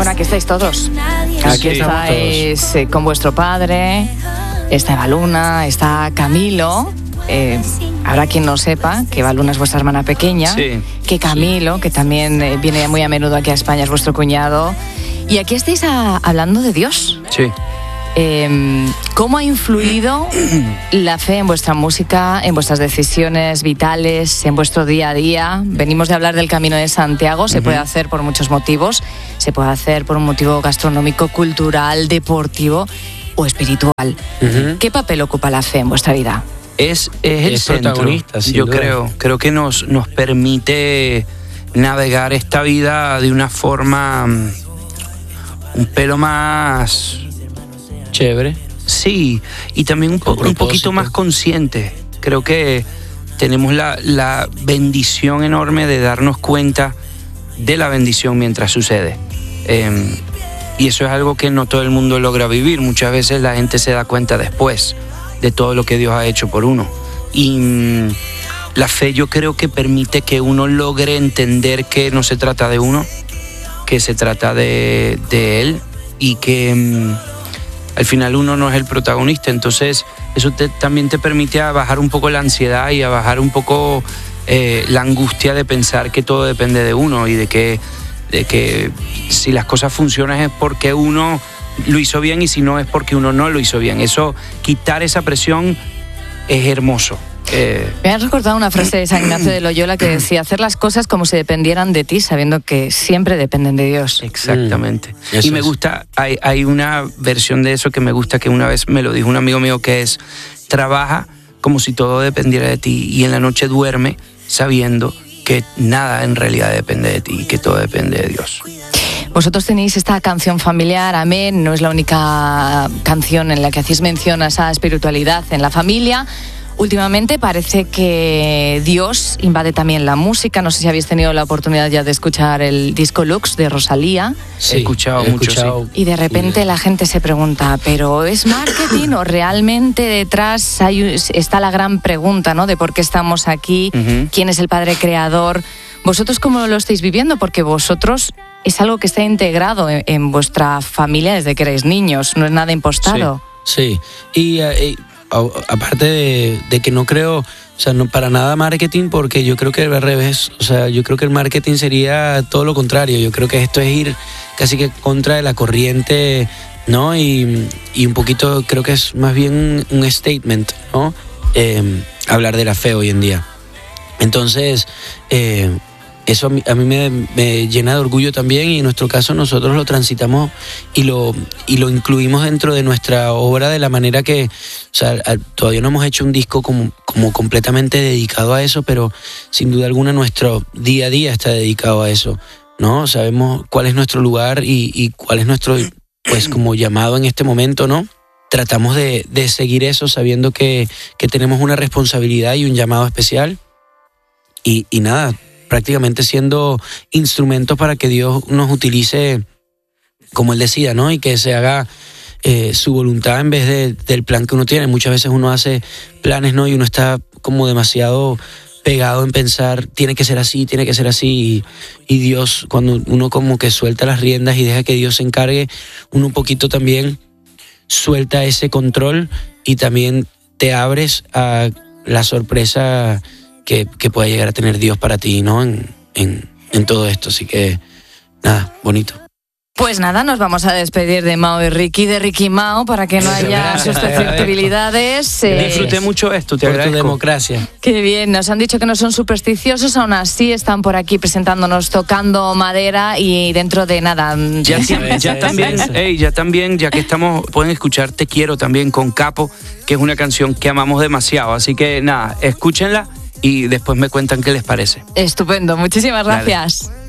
Bueno, aquí estáis todos. Aquí estáis con vuestro padre, está Eva Luna, está Camilo. Habrá quien no sepa que Eva Luna es vuestra hermana pequeña, sí, que Camilo, que también viene muy a menudo aquí a España, es vuestro cuñado. Y aquí estáis hablando de Dios. Sí. ¿Cómo ha influido la fe en vuestra música, en vuestras decisiones vitales, en vuestro día a día? Venimos de hablar del Camino de Santiago, se puede hacer por muchos motivos, se puede hacer por un motivo gastronómico, cultural, deportivo o espiritual. ¿Qué papel ocupa la fe en vuestra vida? Es el centro, yo creo que nos permite navegar esta vida de una forma un pelo más chévere. Sí, y también un poquito más consciente. Creo que tenemos la bendición enorme de darnos cuenta de la bendición mientras sucede. Y eso es algo que no todo el mundo logra vivir. Muchas veces la gente se da cuenta después de todo lo que Dios ha hecho por uno. Y la fe, yo creo que permite que uno logre entender que no se trata de uno, que se trata de Él, y que al final uno no es el protagonista. Entonces eso también te permite a bajar un poco la ansiedad y a bajar un poco la angustia de pensar que todo depende de uno, y de que si las cosas funcionan es porque uno lo hizo bien, y si no es porque uno no lo hizo bien. Eso, quitar esa presión es hermoso. Me has recordado una frase de San Ignacio de Loyola que decía: hacer las cosas como si dependieran de ti, sabiendo que siempre dependen de Dios. Exactamente. Y me gusta, hay una versión de eso que me gusta, que una vez me lo dijo un amigo mío, que es: trabaja como si todo dependiera de ti, y en la noche duerme sabiendo que nada en realidad depende de ti, que todo depende de Dios. Vosotros tenéis esta canción familiar, Amén, no es la única canción en la que hacéis mención a esa espiritualidad en la familia. Últimamente parece que Dios invade también la música. No sé si habéis tenido la oportunidad ya de escuchar el disco Lux de Rosalía. Sí, he escuchado mucho. Sí. Y de repente la gente se pregunta, ¿pero es marketing o realmente detrás está la gran pregunta, ¿no? De por qué estamos aquí, quién es el padre creador? ¿Vosotros cómo lo estáis viviendo? Porque vosotros es algo que está integrado en vuestra familia desde que erais niños, no es nada impostado. Sí. Y aparte de que no creo, o sea, no para nada marketing, porque yo creo que al revés, o sea, yo creo que el marketing sería todo lo contrario. Yo creo que esto es ir casi que contra de la corriente, ¿no? Y un poquito creo que es más bien un statement, ¿no? Hablar de la fe hoy en día. Entonces, eso a mí me llena de orgullo también, y en nuestro caso nosotros lo transitamos y lo incluimos dentro de nuestra obra de la manera que, o sea, todavía no hemos hecho un disco como completamente dedicado a eso, pero sin duda alguna nuestro día a día está dedicado a eso, ¿no? Sabemos cuál es nuestro lugar y cuál es nuestro, pues, como llamado en este momento, ¿no? Tratamos de seguir eso sabiendo que tenemos una responsabilidad y un llamado especial, y nada, prácticamente siendo instrumentos para que Dios nos utilice como Él decida, ¿no? Y que se haga su voluntad en vez del plan que uno tiene. Muchas veces uno hace planes, ¿no? Y uno está como demasiado pegado en pensar, tiene que ser así, y Dios, cuando uno como que suelta las riendas y deja que Dios se encargue, uno un poquito también suelta ese control y también te abres a la sorpresa que pueda llegar a tener Dios para ti, ¿no? En todo esto. Así que, nada, bonito. Pues nada, nos vamos a despedir de Mao y Ricky, de Ricky y Mao, para que no haya susceptibilidades. Disfruté mucho esto, te agradezco. Por tu democracia. Qué bien, nos han dicho que no son supersticiosos, aún así están por aquí presentándonos, tocando madera, y dentro de nada. Ya también, ya que estamos, pueden escuchar Te Quiero también con Capo, que es una canción que amamos demasiado. Así que nada, escúchenla y después me cuentan qué les parece. Estupendo, muchísimas gracias. Dale.